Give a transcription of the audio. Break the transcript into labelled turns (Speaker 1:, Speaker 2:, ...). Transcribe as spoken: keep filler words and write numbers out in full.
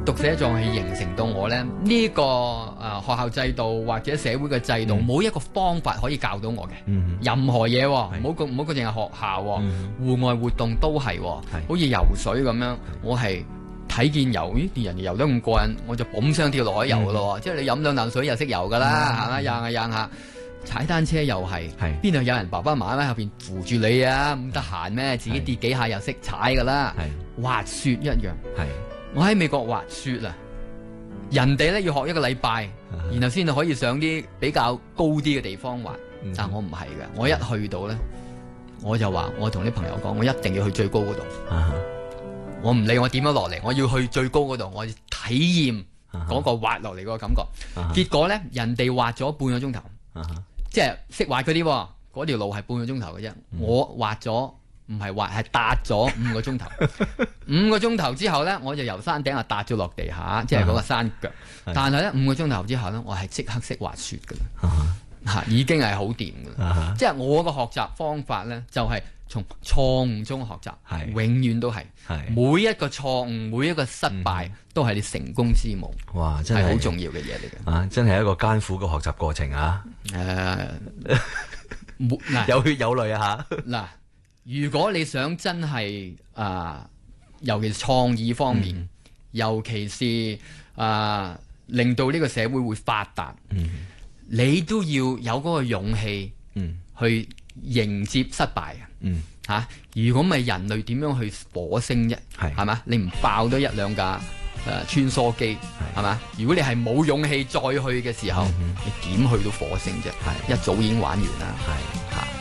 Speaker 1: 讀寫狀係形成到我咧呢、呢個誒、呃、學校制度或者社會嘅制度冇、嗯、一個方法可以教到我嘅，嗯、任何嘢唔好講唔好講淨係學校，戶、嗯、外活動都係，好似游水咁樣，我係睇見游，咦人哋游得咁過癮，我就嘣聲跳落海游咯，嗯、即係你飲兩啖水又識游噶啦，係嘛，掗下掗下。踩單車又係，邊度有人爸爸媽媽喺後邊扶住你啊？咁得閒咩？自己跌幾下又識踩噶啦。滑雪一樣，我喺美國滑雪啊，人哋咧要學一個禮拜，然後先至可以上啲比較高啲嘅地方滑。嗯、但我唔係嘅，我一去到咧，我就話我同啲朋友講，我一定要去最高嗰度。啊、我唔理我點樣落嚟，我要去最高嗰度，我要體驗嗰個滑落嚟嗰個感覺。啊、結果咧，人哋滑咗半個鐘頭。啊即係識滑嗰啲，嗰條路係半個鐘頭嘅啫。嗯、我滑咗唔係滑，係踏咗五個鐘頭。五個鐘頭之後咧，我就由山頂啊踏咗落地下，即係嗰個山腳。啊、但係咧五個鐘頭之後咧，我係即刻識滑雪噶啦，吓、啊、已經係好掂噶啦。啊、即係我個學習方法咧，就係從錯誤中學習，係永遠都係。係每一個錯誤，每一個失敗，嗯、都係你成功之母。哇，真係好重要嘅嘢嚟嘅。
Speaker 2: 啊，真係一個艱苦嘅學習過程啊！誒、呃，有血有淚啊！吓嗱，
Speaker 1: 如果你想真係啊、呃，尤其是創意方面，嗯、尤其是啊、呃，令到呢個社會會發達，嗯、你都要有嗰個勇氣，嗯，去迎接失敗啊！嗯。吓、啊！如果唔係人類點樣去火星啫？係係嘛？你唔爆多一兩架誒、呃、穿梭機係嘛？如果你係冇勇氣再去嘅時候，嗯、哼你點去到火星啫？係一早已經玩完啦。係吓。